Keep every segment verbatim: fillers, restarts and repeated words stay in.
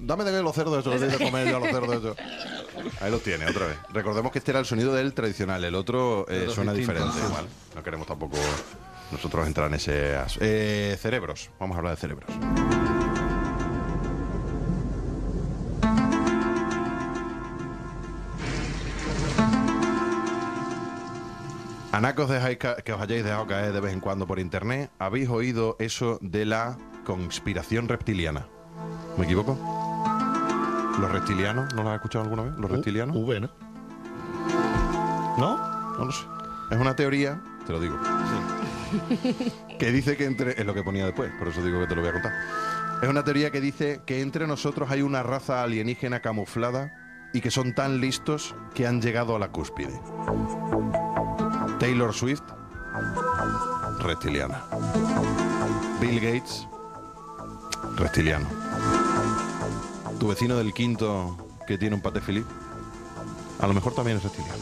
dame de los cerdos esos, de comer yo los cerdos esos. Ahí los tiene, otra vez. Recordemos que este era el sonido del tradicional, el otro eh, suena diferente. Sí. ¿Vale? No queremos tampoco nosotros entrar en ese... As- eh, cerebros, vamos a hablar de cerebros. Anacos dejáis ca- que os hayáis dejado caer de vez en cuando por internet, ¿habéis oído eso de la conspiración reptiliana? ¿Me equivoco? ¿Los reptilianos? ¿No lo has escuchado alguna vez? ¿Los reptilianos? V, ¿no? ¿No? No lo sé. Es una teoría, te lo digo, Sí. que dice que entre... Es lo que ponía después, por eso digo que te lo voy a contar. Es una teoría que dice que entre nosotros hay una raza alienígena camuflada y que son tan listos que han llegado a la cúspide. Taylor Swift, reptiliana. Bill Gates, reptiliano. Tu vecino del quinto que tiene un paté Philippe, a lo mejor también es reptiliano.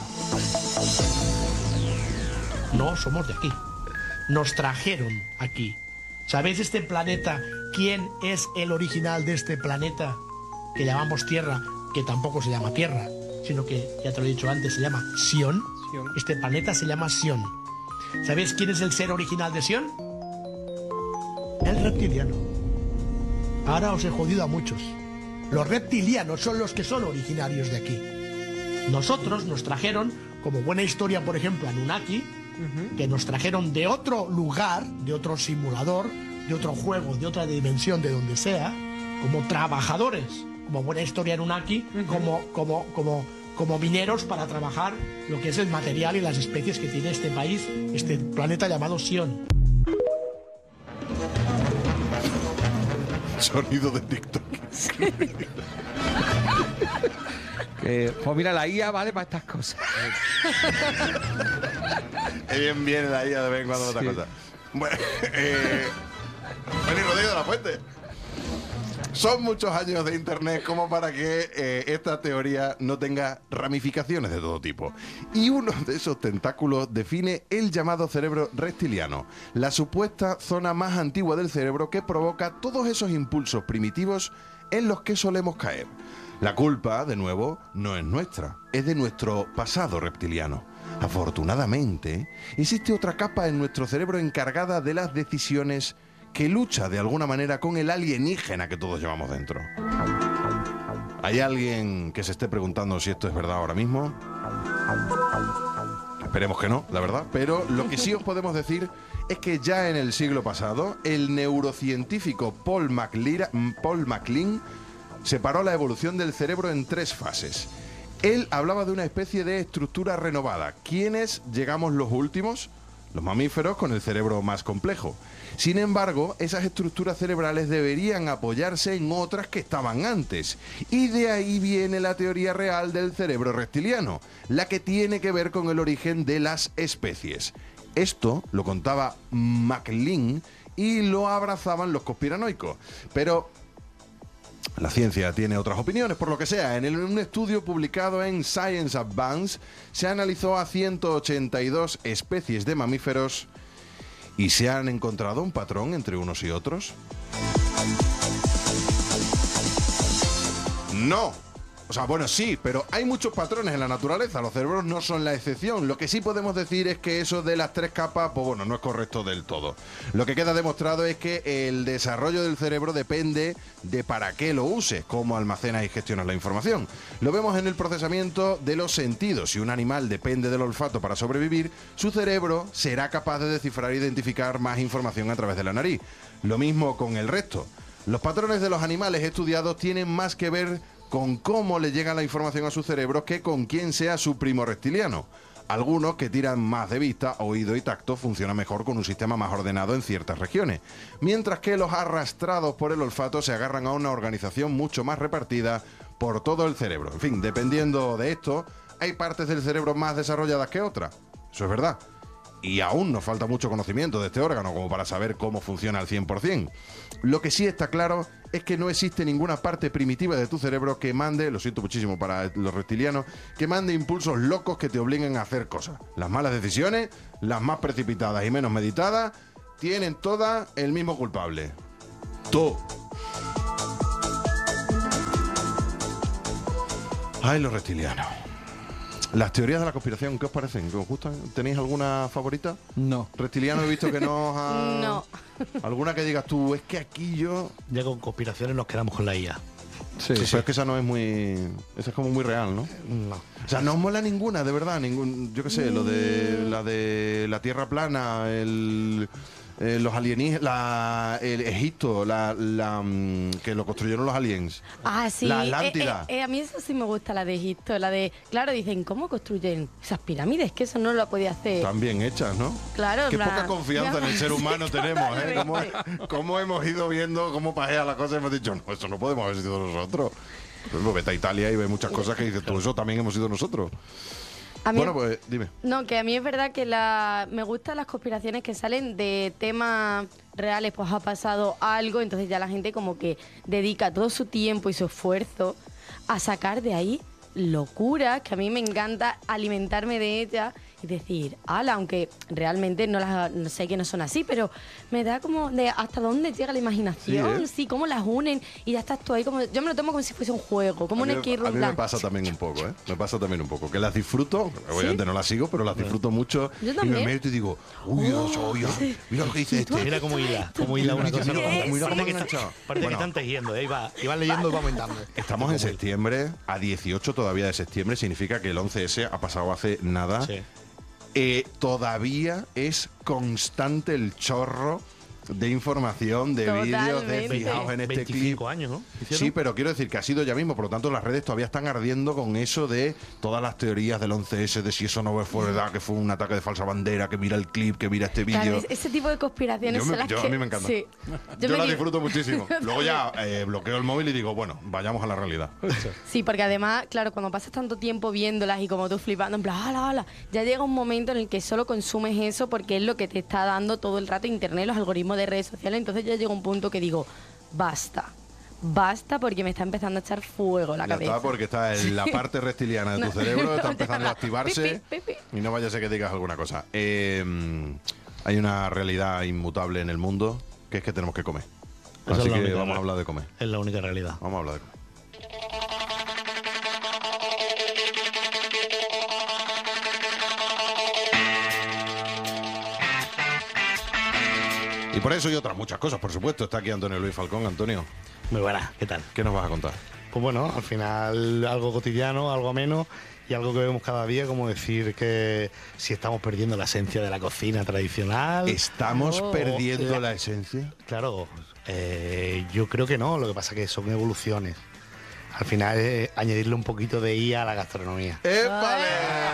No, somos de aquí. Nos trajeron aquí. ¿Sabéis este planeta? ¿Quién es el original de este planeta? Que llamamos Tierra, que tampoco se llama Tierra, sino que, ya te lo he dicho antes, se llama Sion. Sion. Este planeta se llama Sion. ¿Sabéis quién es el ser original de Sion? El reptiliano. Ahora os he jodido a muchos. Los reptilianos son los que son originarios de aquí. Nosotros nos trajeron, como buena historia, por ejemplo, Anunnaki, uh-huh. que nos trajeron de otro lugar, de otro simulador, de otro juego, de otra dimensión, de donde sea, como trabajadores, como buena historia Anunnaki, uh-huh. como, como, como, como mineros para trabajar lo que es el material y las especies que tiene este país, este planeta llamado Sion. Sonido de TikTok. Que, pues mira, la I A vale para estas cosas. Es bien viene la I A de vez en cuando otra Sí. cosa. Bueno, eh, Félix Rodríguez de la Fuente. Son muchos años de internet como para que eh, esta teoría no tenga ramificaciones de todo tipo. Y uno de esos tentáculos define el llamado cerebro reptiliano, la supuesta zona más antigua del cerebro que provoca todos esos impulsos primitivos en los que solemos caer. La culpa, de nuevo, no es nuestra, es de nuestro pasado reptiliano. Afortunadamente, existe otra capa en nuestro cerebro encargada de las decisiones que lucha de alguna manera con el alienígena que todos llevamos dentro. ¿Hay alguien que se esté preguntando si esto es verdad ahora mismo? Esperemos que no, la verdad. Pero lo que sí os podemos decir es que ya en el siglo pasado, el neurocientífico Paul MacLean, Paul MacLean separó la evolución del cerebro en tres fases. Él hablaba de una especie de estructura renovada. ¿Quiénes llegamos los últimos? Los mamíferos con el cerebro más complejo. Sin embargo, esas estructuras cerebrales deberían apoyarse en otras que estaban antes. Y de ahí viene la teoría real del cerebro reptiliano, la que tiene que ver con el origen de las especies. Esto lo contaba MacLean y lo abrazaban los conspiranoicos. Pero la ciencia tiene otras opiniones, por lo que sea. En el- un estudio publicado en Science Advance se analizó a ciento ochenta y dos especies de mamíferos y se han encontrado un patrón entre unos y otros. No. O sea, bueno, sí, pero hay muchos patrones en la naturaleza. Los cerebros no son la excepción. Lo que sí podemos decir es que eso de las tres capas, pues bueno, no es correcto del todo. Lo que queda demostrado es que el desarrollo del cerebro depende de para qué lo uses, cómo almacenas y gestionas la información. Lo vemos en el procesamiento de los sentidos. Si un animal depende del olfato para sobrevivir, su cerebro será capaz de descifrar e identificar más información a través de la nariz. Lo mismo con el resto. Los patrones de los animales estudiados tienen más que ver con cómo le llega la información a su cerebro que con quién sea su primo reptiliano. Algunos que tiran más de vista, oído y tacto funcionan mejor con un sistema más ordenado en ciertas regiones, mientras que los arrastrados por el olfato se agarran a una organización mucho más repartida por todo el cerebro. En fin, dependiendo de esto, hay partes del cerebro más desarrolladas que otras. Eso es verdad. Y aún nos falta mucho conocimiento de este órgano como para saber cómo funciona al cien por ciento. Lo que sí está claro es que no existe ninguna parte primitiva de tu cerebro que mande, lo siento muchísimo para los reptilianos, que mande impulsos locos que te obliguen a hacer cosas. Las malas decisiones, las más precipitadas y menos meditadas, tienen todas el mismo culpable. Tú. Ay, los reptilianos. Las teorías de la conspiración, ¿qué os parecen? ¿Qué os gustan? ¿Tenéis alguna favorita? No. Reptiliano he visto que no os ha... No. ¿Alguna que digas tú, es que aquí yo... Ya con conspiraciones nos quedamos con la I A. Sí, sí. Pero es que esa no es muy... Esa es como muy real, ¿no? No. O sea, no os mola ninguna, de verdad, ningún... Yo qué sé, lo de... La de la Tierra plana, el... Eh, los alienígenas, la, el Egipto, la, la, mm, que lo construyeron los aliens. Ah, sí. La Atlántida. Eh, eh, eh, a mí eso sí me gusta, la de Egipto, la de... Claro, dicen, ¿cómo construyen esas pirámides? Que eso no lo podía hacer. Están bien hechas, ¿no? Claro, Qué en poca plan, confianza en el ser humano tenemos, ¿eh? Cómo, Totalmente. cómo hemos ido viendo cómo pajea la cosa y hemos dicho, no, eso no podemos haber sido nosotros. Pues vete a Italia y ve muchas cosas que dices tú, eso también hemos sido nosotros. A mí- Bueno, pues dime. No, que a mí es verdad que la, me gustan las conspiraciones que salen de temas reales, pues ha pasado algo, entonces ya la gente como que dedica todo su tiempo y su esfuerzo a sacar de ahí locuras, que a mí me encanta alimentarme de ellas y decir, ala, aunque realmente no las no sé que no son así, pero me da como de hasta dónde llega la imaginación, Sí, ¿eh? sí, cómo las unen y ya estás tú ahí como, yo me lo tomo como si fuese un juego, como A un mí, me- escape a room mí me plan. pasa también un poco, ¿eh? Me pasa también un poco. Que las disfruto, obviamente no las sigo, pero las disfruto mucho. Yo y también. me meto y digo, uy, Dios, uy, sí. mira lo que dice este. Mira cómo hila, cómo hila una Mira, cosa. mira, con mira otra. cómo Parece que enganchado. está- Parece que Bueno. están tejiendo, ¿eh? Y va, y va leyendo y va aumentando. Estamos en septiembre, a dieciocho todavía de septiembre, significa que el once ese ha pasado hace nada. Sí. Eh, todavía es constante el chorro de información, de vídeos, de Totalmente. fijaos en este clip. veinticinco años, ¿no? ¿Hicieron? Sí, pero quiero decir que ha sido ya mismo, por lo tanto las redes todavía están ardiendo con eso de todas las teorías del once ese, de si eso no fue verdad, que fue un ataque de falsa bandera, que mira el clip, que mira este vídeo. Claro, es- ese tipo de conspiraciones Yo me- son las yo- a que... mí me encanta. Sí. Yo, me la di- disfruto muchísimo. Luego ya eh, bloqueo el móvil y digo, bueno, vayamos a la realidad. Sí, porque además, claro, cuando pasas tanto tiempo viéndolas y como tú flipando, en plan, hala, hala, ya llega un momento en el que solo consumes eso porque es lo que te está dando todo el rato internet, los algoritmos de redes sociales. Entonces ya llega un punto que digo, basta, basta porque me está empezando a echar fuego la Ya cabeza. está, porque está en la parte reptiliana de tu No. cerebro, está Ya empezando a va. activarse. Pi, pi, pi, Y no vaya a ser que digas alguna cosa. Eh, hay una realidad inmutable en el mundo, que es que tenemos que comer. Esa es Así la que única vamos a real- hablar de comer. Es la única realidad. Vamos a hablar de comer. Y por eso y otras muchas cosas, por supuesto. Está aquí Antonio Luis Falcón. Antonio, Muy buena, ¿qué tal? ¿qué nos vas a contar? Pues bueno, al final algo cotidiano, algo ameno y algo que vemos cada día, como decir que si estamos perdiendo la esencia de la cocina tradicional. ¿Estamos Oh. perdiendo La- la esencia? Claro, eh, yo creo que no, lo que pasa es que son evoluciones. Al final es añadirle un poquito de I A a la gastronomía. ¡Épale!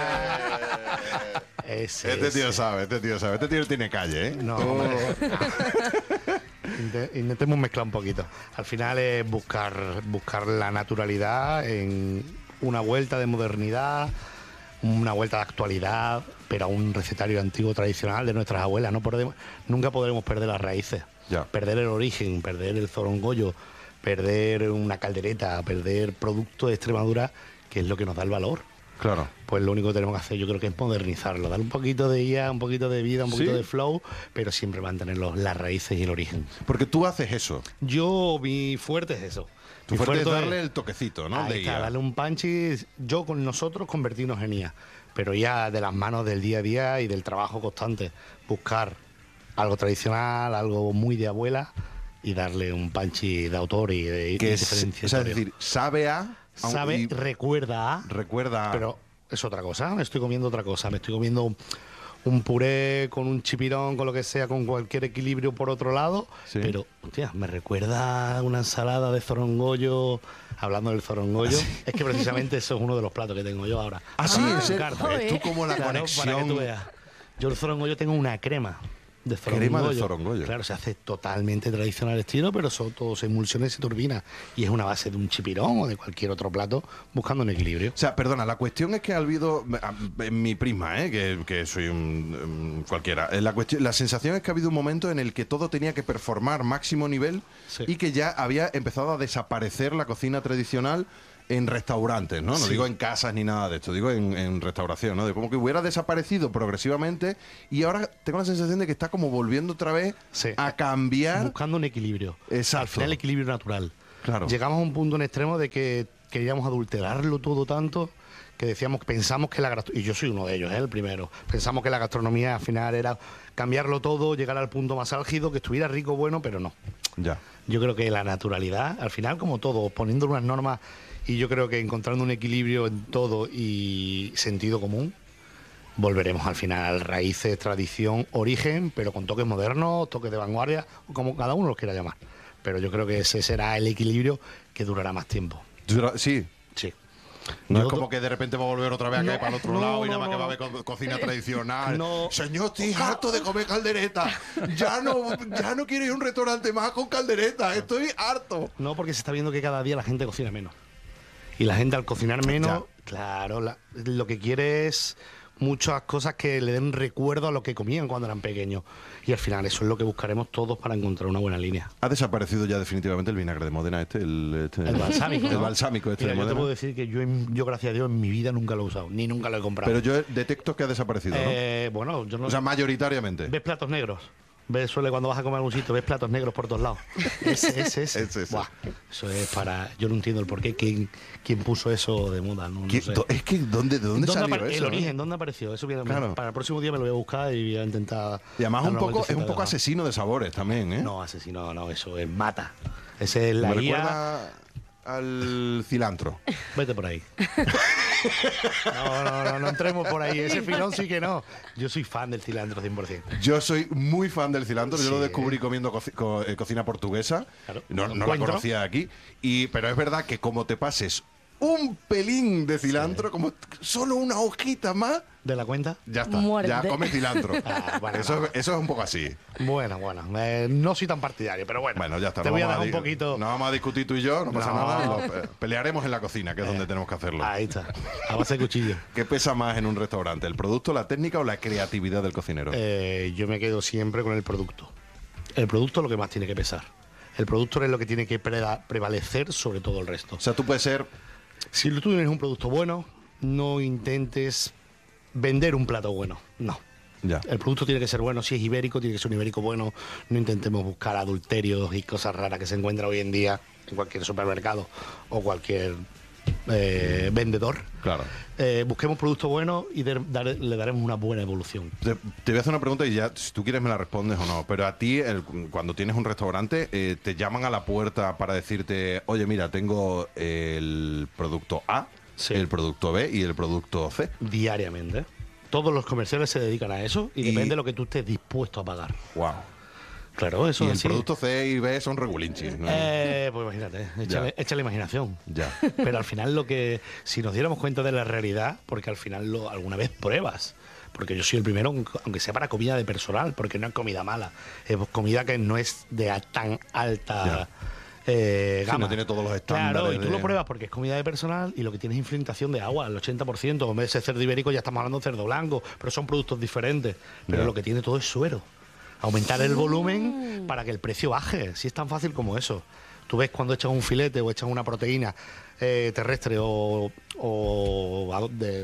Ese, Este tío ese. sabe, este tío sabe. Este tío tiene calle, ¿eh? No, hombre. Inte- Intentemos mezclar un poquito. Al final es buscar, buscar la naturalidad en una vuelta de modernidad, una vuelta de actualidad, pero a un recetario antiguo tradicional de nuestras abuelas. No podemos, nunca podremos perder las raíces, Ya. perder el origen, perder el zorongollo, perder una caldereta, perder producto de Extremadura, que es lo que nos da el valor. Claro. Pues lo único que tenemos que hacer yo creo que es modernizarlo, dar un poquito de I A, un poquito de vida, un poquito Sí. de flow, pero siempre mantener los- las raíces y el origen. Porque tú haces eso. Yo, mi fuerte es eso. Tu Mi fuerte es es- darle el toquecito, ¿no? Ahí De está, I A. darle un punch y yo con nosotros convertirnos en I A, pero ya de las manos del día a día y del trabajo constante, buscar algo tradicional, algo muy de abuela y darle un punch de autor y de Que y es, o sea, es diferenciatorio. decir, sabe a... Sabe, y recuerda a, recuerda a... pero es otra cosa, me estoy comiendo otra cosa, me estoy comiendo un puré con un chipirón, con lo que sea, con cualquier equilibrio por otro lado, Sí. pero, hostia, me recuerda a una ensalada de zorongollo, hablando del zorongollo, es que precisamente eso es uno de los platos que tengo yo ahora. Ah, sí, Para en serio. carne. Joder. Es tú como la Claro, conexión... para que tú veas. Yo el zorongollo tengo una crema de zorongollo. Crema de zorongollo. Claro, se hace totalmente tradicional estilo, pero son todos emulsiones y turbinas. Y es una base de un chipirón o de cualquier otro plato, buscando un equilibrio. O sea, perdona, la cuestión es que ha habido, en mi prisma, ¿eh? que, que soy un, un cualquiera, eh, la, cuestión, la sensación es que ha habido un momento en el que todo tenía que performar máximo nivel Sí. y que ya había empezado a desaparecer la cocina tradicional en restaurantes, ¿no? No Sí. digo en casas ni nada de esto, digo en, en restauración, ¿no? De como que hubiera desaparecido progresivamente y ahora tengo la sensación de que está como volviendo otra vez Sí. a cambiar. Buscando un equilibrio. Exacto. Al final, el equilibrio natural. Claro. Llegamos a un punto en extremo de que queríamos adulterarlo todo tanto que decíamos, pensamos que la gastronomía, y yo soy uno de ellos, ¿eh? El primero, pensamos que la gastronomía al final era cambiarlo todo, llegar al punto más álgido, que estuviera rico, bueno, pero no. Ya. Yo creo que la naturalidad, al final, como todo, poniendo unas normas, y yo creo que encontrando un equilibrio en todo y sentido común, volveremos al final raíces, tradición, origen, pero con toques modernos, toques de vanguardia, como cada uno los quiera llamar. Pero yo creo que ese será el equilibrio que durará más tiempo. Dura- Sí. Sí. No Yo es como to- que de repente va a volver otra vez a No, caer para el otro no, lado y no, nada más no, que va a no. haber co- cocina tradicional. No. Señor, estoy harto de comer caldereta. Ya no, ya no quiero ir a un restaurante más con caldereta. Estoy harto. No, porque se está viendo que cada día la gente cocina menos. Y la gente al cocinar menos, Ya. claro, la- lo que quiere es muchas cosas que le den recuerdo a lo que comían cuando eran pequeños. Y al final eso es lo que buscaremos todos para encontrar una buena línea. Ha desaparecido ya definitivamente el vinagre de Modena este, el, este- El balsámico. el ¿no? balsámico este Mira, de yo te Modena. puedo decir que yo, en- yo, gracias a Dios, en mi vida nunca lo he usado, ni nunca lo he comprado. Pero yo detecto que ha desaparecido, ¿no? Eh, bueno, yo no O sea, mayoritariamente. ¿Ves platos negros? ¿Ves, suele cuando vas a comer a algún sitio, ves platos negros por todos lados? Ese, ese, ese. Ese, ese. Buah, eso es para... Yo no entiendo el porqué, quién, quién puso eso de moda, no, no ¿Qué- sé. do- Es que, ¿dónde, ¿de dónde, salió apare- eso? El eh? origen, ¿dónde apareció? Eso viene- Claro. Para el próximo día me lo voy a buscar y voy a intentar... Y además dar un una poco, es vueltecita un de poco hoja. asesino de sabores también, ¿eh? No, asesino, no, eso es mata. Ese es la Me I A... recuerda al cilantro. Vete por ahí. No, no, no, no entremos por ahí. Ese filón sí que no. Yo soy fan del cilantro cien por ciento. Yo soy muy fan del cilantro. Yo Sí. lo descubrí comiendo coci- co- eh, cocina portuguesa. Claro. No, no la Encuentro. conocía aquí. Y, pero es verdad que como te pases un pelín de cilantro, como solo una hojita más, ¿De la cuenta? ya está. Muerte. Ya comes cilantro. Ah, bueno, eso, no. es- eso es un poco así. Bueno, bueno. eh, no soy tan partidario, pero bueno. Bueno, ya está. Te no voy a vamos dar un di- poquito... No vamos a discutir tú y yo, no pasa No. nada. Lo- eh, pelearemos en la cocina, que es donde tenemos que hacerlo. Ahí está. A base de cuchillo. ¿Qué pesa más en un restaurante? ¿El producto, la técnica o la creatividad del cocinero? Eh, yo me quedo siempre con el producto. El producto es lo que más tiene que pesar. El producto es lo que tiene que preda- prevalecer sobre todo el resto. O sea, tú puedes ser... Si tú tienes un producto bueno, no intentes vender un plato bueno. No. Ya. El producto tiene que ser bueno. Si es ibérico, tiene que ser un ibérico bueno. No intentemos buscar adulterios y cosas raras que se encuentran hoy en día en cualquier supermercado o cualquier eh, vendedor. Claro. Eh, busquemos producto bueno y de- dar- le daremos una buena evolución. Te, te voy a hacer una pregunta y ya, si tú quieres me la respondes o no. Pero a ti, el- cuando tienes un restaurante, eh, te llaman a la puerta para decirte, oye, mira, tengo el producto A, Sí. el producto B y el producto C. Diariamente. Todos los comerciales se dedican a eso y, Y- depende de lo que tú estés dispuesto a pagar. Wow. Claro, eso Y es el así. producto C y B son regulinchis, ¿no? Eh, pues imagínate, échale, Ya. échale imaginación. Ya. Pero al final lo que, si nos diéramos cuenta de la realidad, porque al final lo, alguna vez pruebas, porque yo soy el primero, aunque sea para comida de personal, porque no es comida mala, es comida que no es de a- tan alta eh, Sí, gama. no tiene todos los estándares Claro, y tú de- lo pruebas porque es comida de personal y lo que tienes es infiltración de agua, el ochenta por ciento. En vez de ser cerdo ibérico ya estamos hablando de cerdo blanco, pero son productos diferentes. Pero Ya. lo que tiene todo es suero. Aumentar el volumen para que el precio baje. Si es tan fácil como eso. Tú ves cuando echas un filete o echas una proteína eh, terrestre o, o a- de,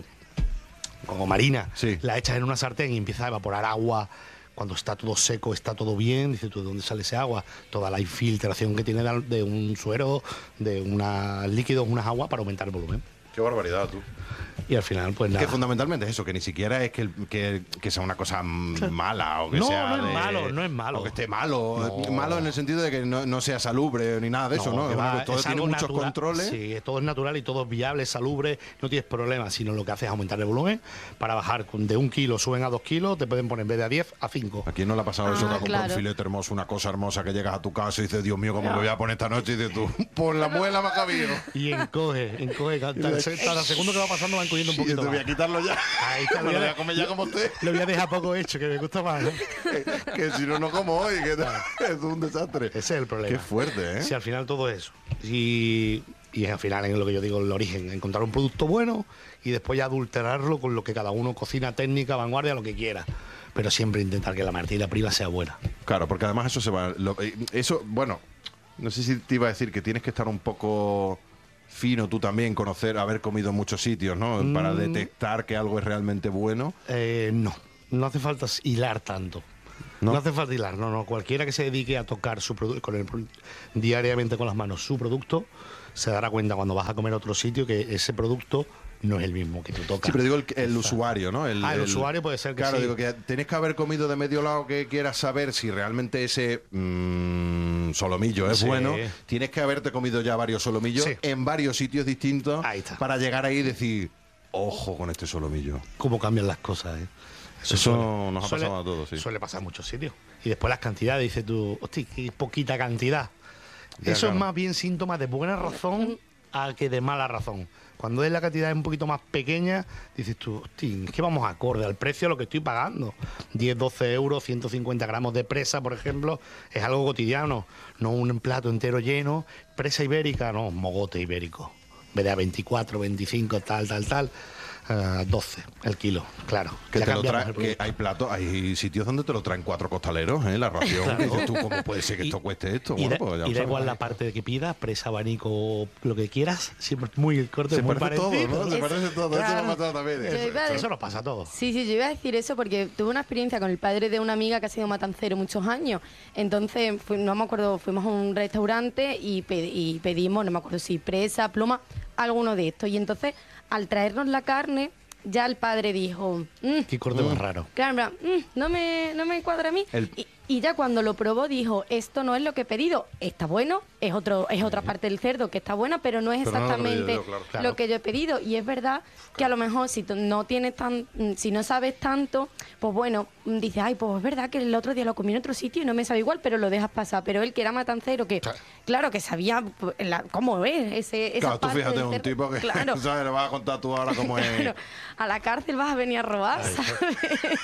o marina, Sí. la echas en una sartén y empieza a evaporar agua. Cuando está todo seco, está todo bien, dices tú, ¿de dónde sale ese agua? Toda la infiltración que tiene de, de un suero, de unos líquidos, unas aguas para aumentar el volumen. Qué barbaridad, tú. Y al final, pues nada. Que fundamentalmente es eso, que ni siquiera es que, el- que, que sea una cosa mm, mala o que No, sea. no es de- malo, no es malo. O que esté malo. No. Malo en el sentido de que no, no sea salubre ni nada de eso, ¿no? que Es una va, cosa- todo es tiene algo muchos natural. controles. Sí, todo es natural y todo es viable, salubre, no tienes problemas, sino lo que hace es aumentar el volumen. Para bajar con- de un kilo, suben a dos kilos, te pueden poner en vez de a diez, a cinco. ¿A quién no le ha pasado eso Ah, que ha comprado claro. un filete hermoso, una cosa hermosa, que llegas a tu casa y dices, Dios mío, ¿cómo me voy a poner esta noche? Y dices tú, por la muela me ha cabido. Y encoge, encoge. Cada, cada segundo que va pasando van cogiendo un Y te poquito voy a más. quitarlo ya. Ahí está, Me lo voy a comer ya como usted. Lo voy a dejar poco hecho, que me gusta más. ¿no? que, que si no, no como hoy. Que es un desastre. Ese es el problema. Qué fuerte, ¿eh? Si al final todo es eso. Y, y al final en lo que yo digo, el origen, encontrar un producto bueno y después ya adulterarlo con lo que cada uno cocina, técnica, vanguardia, lo que quiera. Pero siempre intentar que la materia prima sea buena. Claro, porque además eso se va... lo- eh, eso, bueno, no sé si te iba a decir que tienes que estar un poco fino tú también, conocer, haber comido en muchos sitios, ¿no? Para Mm. detectar que algo es realmente bueno. Eh, no, no hace falta hilar tanto. No, ¿No? hace falta hilar, no, no. Cualquiera que se dedique a tocar su producto con el, diariamente con las manos su producto, se dará cuenta cuando vas a comer a otro sitio que ese producto no es el mismo que tú tocas. Sí, pero digo el, el usuario, ¿no? Ah, el usuario puede ser que Claro, sí. digo que tenés que haber comido de medio lado que quieras saber si realmente ese mm, solomillo es Sí. bueno. Tienes que haberte comido ya varios solomillos Sí. en varios sitios distintos Ahí está. para llegar ahí y decir, ojo con este solomillo. Cómo cambian las cosas, ¿eh? Eso nos ha pasado a todos, sí. Suele pasar en muchos sitios. Y después las cantidades, dices tú, hostia, qué poquita cantidad. Ya, Eso claro. es más bien síntoma de buena razón a que de mala razón. Cuando es la cantidad un poquito más pequeña, dices tú, hostia, es que vamos acorde al precio a lo que estoy pagando. diez, doce euros, ciento cincuenta gramos de presa, por ejemplo, es algo cotidiano. No un plato entero lleno. Presa ibérica, no, mogote ibérico. En vez de a veinticuatro, veinticinco, tal, tal, tal. Uh, doce el kilo, claro. Que, Ya te lo cambiamos trae- el que producto. hay platos, hay sitios donde te lo traen cuatro costaleros, ¿eh? La ración. Claro. Y dices tú, ¿cómo puede ser que Y- esto cueste esto? Y, Bueno, da, pues ya y lo da sabes. igual la parte de que pidas, presa, abanico, lo que quieras, siempre es muy el corte Se muy parece todo, parecido. ¿no? Se Es- parece todo. Eso Claro. lo ha pasado también. Yo Eso, iba a esto- Eso nos pasa a todos. Sí, sí, yo iba a decir eso porque tuve una experiencia con el padre de una amiga que ha sido matancero muchos años. Entonces, fui- no me acuerdo, fuimos a un restaurante y, pe- y pedimos, no me acuerdo si presa, pluma, alguno de estos. Y entonces, al traernos la carne, ya el padre dijo, "Mm, Qué corte más raro. claro, en plan, "Mm, no, me, no me cuadra a mí". El- Y, y ya cuando lo probó dijo, esto no es lo que he pedido, está bueno, es otro es otra parte del cerdo que está buena, pero no es Pero no lo que he exactamente pedido yo, claro. Claro. lo que yo he pedido. Y es verdad que a lo mejor si tú no tienes tan, mm, si no sabes tanto, pues bueno, mm, dices, ay, pues es verdad que el otro día lo comí en otro sitio y no me sabe igual, pero lo dejas pasar. Pero él que era matancero, que Claro. claro, que sabía pues, la- cómo es ese esa Claro, tú parte fíjate, del un cerdo. tipo que Claro. ¿sabes? Le vas a contar tú ahora cómo es. Claro, a la cárcel vas a venir a robar, ¿sabes?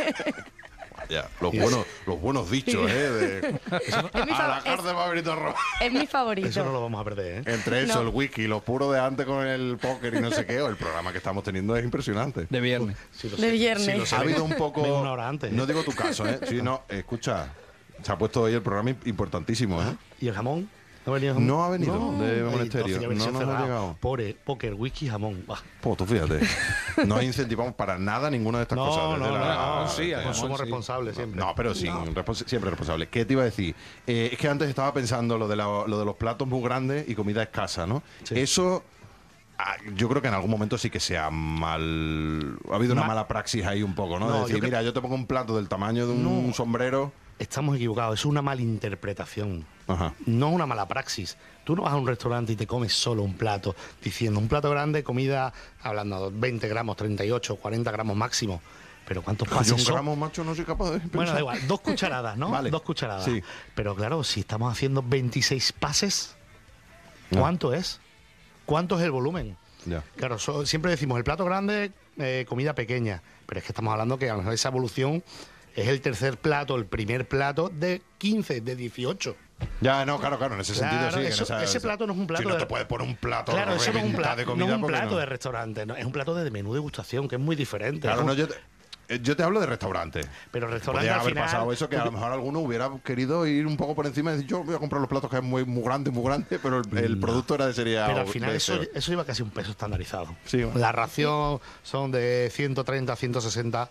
Ya, los buenos, los buenos dichos, ¿eh? De- Es mi a fa- la es- cárcel va a venir a robar. Es mi favorito. Eso no lo vamos a perder, ¿eh? Entre eso, No. el whisky, los puros de antes con el póker y no sé qué, o el programa que estamos teniendo es impresionante. De viernes. Sí, lo De sé. viernes. Sí, lo sé. Ha habido un poco. Vengo una hora antes, ¿eh? No digo tu caso, ¿eh? Sí, no, escucha. Se ha puesto hoy el programa importantísimo, ¿eh? ¿Y el jamón? ¿No ha venido jamón? No ha venido, de Ay, Monasterio. entonces ya hubiese No nos ha cerrado. llegado. Pobre, póker, whisky, jamón. Bah. Pues tú fíjate. No incentivamos para nada ninguna de estas No, cosas. no, desde no, la- no, sí, de- además, Consumo sí. responsable siempre. No, pero sin respons- siempre responsable. ¿Qué te iba a decir? Eh, es que antes estaba pensando lo de, la- lo de los platos muy grandes y comida escasa, ¿no? Sí. Eso, ah, yo creo que en algún momento sí que sea mal. Ha habido una Ma- mala praxis ahí un poco, ¿no? No, de yo decir, creo- mira, yo te pongo un plato del tamaño de un No. sombrero. Estamos equivocados, es una malinterpretación. Ajá. No es una mala praxis. Tú no vas a un restaurante y te comes solo un plato, diciendo un plato grande, comida, hablando de veinte gramos, treinta y ocho, cuarenta gramos máximo. Pero ¿cuántos Yo pases un son? gramo, macho, no soy capaz de Bueno, pensar. da igual, dos cucharadas, ¿no? Vale. Dos cucharadas. Sí. Pero claro, si estamos haciendo veintiséis pases, No. ¿cuánto es? ¿Cuánto es el volumen? Ya. Claro, so- siempre decimos el plato grande, eh, comida pequeña. Pero es que estamos hablando que a lo mejor esa evolución es el tercer plato, el primer plato de quince, de dieciocho. Ya, no, claro, claro, en ese Claro, sentido sí. que eso- no sea- ese plato no es un plato Si no de- te puedes poner un plato Claro, eso no es un reventado plato, de no comida. es un porque plato no. de restaurante, no, es un plato de menú degustación, que es muy diferente. Claro, ¿no? no, yo te, eh, yo te hablo de restaurante. Pero el restaurante Podría al haber final, pasado eso, que a lo mejor alguno hubiera querido ir un poco por encima y decir, yo voy a comprar los platos que es muy, muy grande, muy grande, pero el, el producto era de serie A Pero o al final B, eso, C. eso lleva casi un peso estandarizado. Sí, bueno. La ración son de ciento treinta, ciento sesenta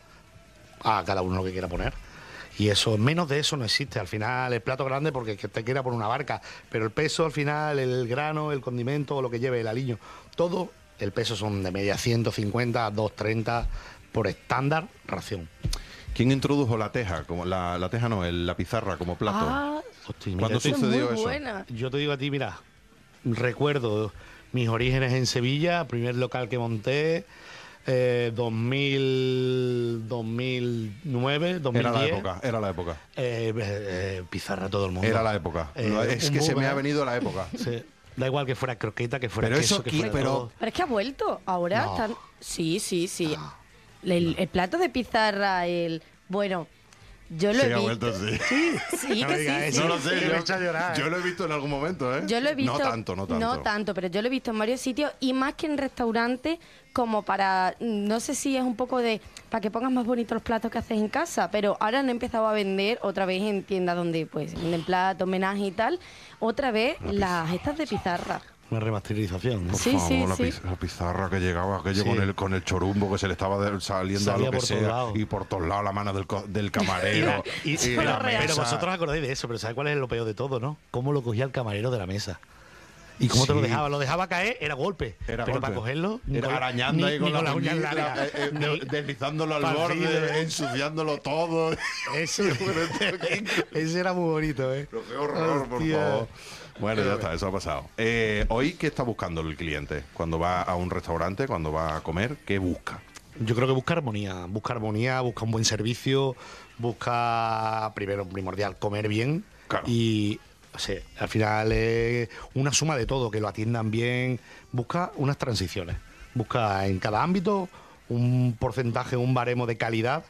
a cada uno lo que quiera poner. Y eso, menos de eso no existe. Al final, el plato grande porque que te quiera por una barca. Pero el peso, al final, el grano, el condimento, lo que lleve el aliño, todo, el peso son de media ciento cincuenta a doscientos treinta por estándar ración. ¿Quién introdujo la teja? Como la, la teja no, el- la pizarra como plato. Ah, Hostia, ¿Cuándo mira, te- es sucedió muy eso? buena. Yo te digo a ti, mira, recuerdo mis orígenes en Sevilla, primer local que monté, eh, dos mil, dos mil nueve, dos mil diez. Era la época, era la época. Eh, eh, pizarra todo el mundo. Era la época. Eh, es un que se me burger. ha venido la época. Sí. Da igual que fuera croqueta, que fuera Pero queso, eso que aquí- fuera pero- todo. Pero es que ha vuelto. Ahora No. están. Sí, sí, sí. El, el plato de pizarra, el. Bueno, yo lo Sí, he ha visto. vuelto, sí. Sí, No que me digas sí, eso. sí. No lo sé, Me yo, echa a llorar, yo ¿eh? lo he visto en algún momento, ¿eh? Yo lo he visto. No tanto, no tanto. No tanto, pero yo lo he visto en varios sitios y más que en restaurantes, como para. No sé si es un poco de. Para que pongas más bonitos los platos que haces en casa, pero ahora han empezado a vender otra vez en tiendas donde pues venden platos, homenaje y tal. Otra vez las estas de pizarra. Una remasterización, ¿no? Por Sí, favor, sí, la, sí. piz- la pizarra que llegaba, aquello Sí. con el con el chorumbo que se le estaba de- saliendo Salía a lo que por todos sea lados. y por todos lados la mano del, co- del camarero Y- y, pero, la real. pero mesa. vosotros acordáis de eso, pero ¿sabes cuál es lo peor de todo, no? Cómo lo cogía el camarero de la mesa. ¿Y cómo te lo Sí. dejaba? Lo dejaba caer, era golpe. Era pero golpe. para cogerlo, ni Era con- arañando ni- ahí con, ni las las uñas uñitas, largas. eh, eh, Ni- de- deslizándolo al Partido. borde, ensuciándolo todo. Eso, ese era muy bonito, ¿eh? Pero qué horror, por Hostia. favor. Bueno, ya está, eso ha pasado. Eh, Hoy, ¿qué está buscando el cliente? Cuando va a un restaurante, cuando va a comer, ¿qué busca? Yo creo que busca armonía, busca armonía, busca un buen servicio, busca, primero, primordial, comer bien. Claro. Y, o sea, al final es una suma de todo, que lo atiendan bien, busca unas transiciones, busca en cada ámbito un porcentaje, un baremo de calidad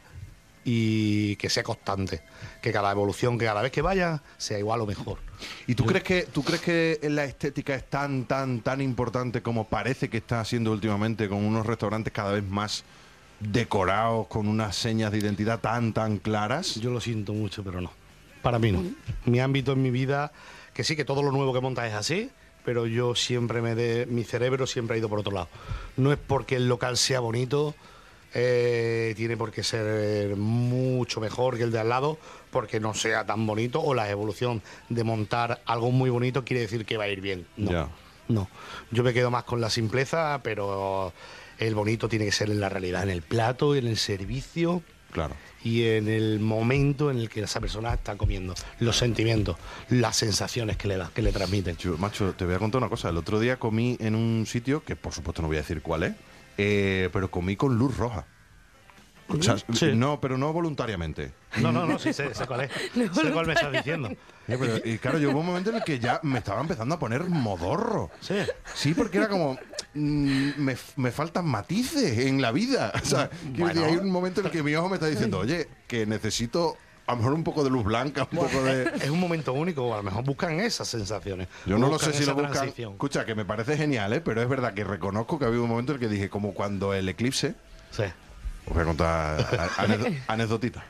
y que sea constante, que cada evolución, que cada vez que vaya, sea igual o mejor. ¿Y tú crees que tú crees que la estética es tan, tan, tan importante como parece que está siendo últimamente, con unos restaurantes cada vez más decorados, con unas señas de identidad tan, tan claras? Yo lo siento mucho, pero no. Para mí no. Mi ámbito en mi vida, que sí, que todo lo nuevo que montas es así, pero yo siempre me de, mi cerebro siempre ha ido por otro lado. No es porque el local sea bonito, eh, tiene por qué ser mucho mejor que el de al lado, porque no sea tan bonito, o la evolución de montar algo muy bonito quiere decir que va a ir bien. No, Ya. no. Yo me quedo más con la simpleza, pero el bonito tiene que ser en la realidad, en el plato, en el servicio Claro. y en el momento en el que esa persona está comiendo, los sentimientos, las sensaciones que le da, que le transmiten. Yo, macho, te voy a contar una cosa. El otro día comí en un sitio, que por supuesto no voy a decir cuál es, eh, pero comí con luz roja. O sea, Sí. No, pero no voluntariamente. No, no, no, sí, sé, sé cuál es. sé cuál me estás diciendo. Eh, pero, y claro, yo hubo un momento en el que ya me estaba empezando a poner modorro. Sí. Sí, porque era como, mm, me, me faltan matices en la vida. O sea, quiero Bueno. decir, hay un momento en el que mi ojo me está diciendo, oye, que necesito a lo mejor un poco de luz blanca, un poco de... Es un momento único, a lo mejor buscan esas sensaciones. Yo no lo Buscan sé si esa lo buscan. transición. Escucha, que me parece genial, ¿eh? Pero es verdad que reconozco que ha habido un momento en el que dije, como cuando el eclipse... Sí. Os voy a contar a- anedo- anecdotita.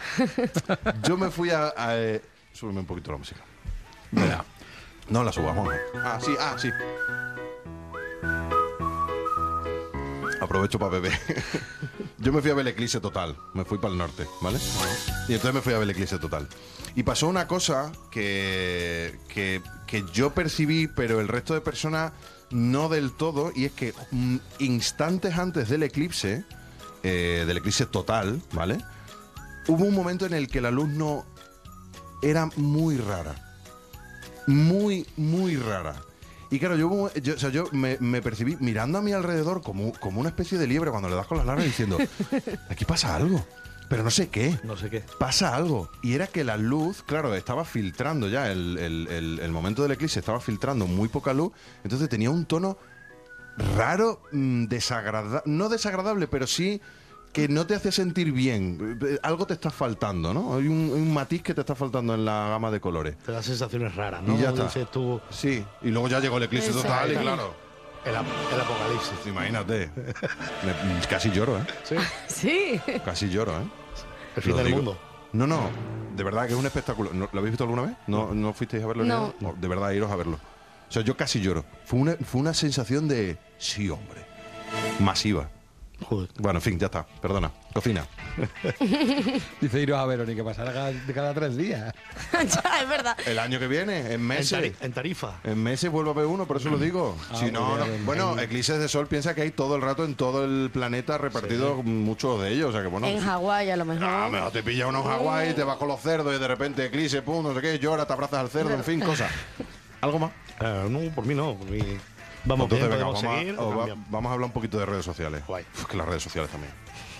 Yo me fui a... a eh, súbeme un poquito la música. Venga. No la subas, Juanjo. Ah, sí, ah, sí. Aprovecho para beber. Yo me fui a ver el eclipse total. Me fui para el norte, ¿vale? Y entonces me fui a ver el eclipse total. Y pasó una cosa que, que, que yo percibí, pero el resto de personas no del todo, y es que mm, instantes antes del eclipse, eh, del eclipse total, ¿vale? Hubo un momento en el que la luz no era muy rara. Muy, muy rara. Y claro, yo, yo, o sea, yo me, me percibí mirando a mi alrededor como, como una especie de liebre cuando le das con las largas diciendo, aquí pasa algo, pero no sé qué. No sé qué. Pasa algo. Y era que la luz, claro, estaba filtrando ya, el, el- el- el momento del eclipse estaba filtrando muy poca luz, entonces tenía un tono raro, desagradable, no desagradable, pero sí que no te hace sentir bien. Eh, Algo te está faltando, ¿no? Hay un, un matiz que te está faltando en la gama de colores. Te da sensaciones raras, ¿no? Y ya está. Dices tú, Sí, y luego ya llegó el eclipse Exacto. total y claro, el, ap- el apocalipsis. imagínate. Me- casi lloro, ¿eh? Sí. Sí. Casi lloro, ¿eh? El fin Lo del digo. mundo. No, no, de verdad que es un espectáculo. ¿No- ¿Lo habéis visto alguna vez? ¿No, no fuisteis a verlo? ni No. nada? No, de verdad, iros a verlo. O sea, yo casi lloro. Fue una, fue una sensación de, sí, hombre, masiva. Joder. Bueno, en fin, ya está. Perdona. Cocina. Dice iros a Verónica, pasará cada, cada tres días. Ya, es verdad. El año que viene, en En, meses. tari- en Tarifa. En meses vuelvo a ver uno, por eso lo digo. Ah, si muy no, bien, no- bien. bueno, eclipses de sol piensa que hay todo el rato en todo el planeta repartidos muchos de ellos. O sea que bueno. En Hawái a lo mejor. Ah, mejor te pilla unos Hawái, te vas con los cerdos y de repente eclipse, pum, no sé qué, llora, te abrazas al cerdo, en fin, cosas. ¿Algo más? Eh, no, por mí no. Por mí. Vamos Entonces, bien, venga, podemos vamos, seguir. a, o o va- cambiamos. vamos a hablar un poquito de redes sociales. Guay. Uf, que las redes sociales también.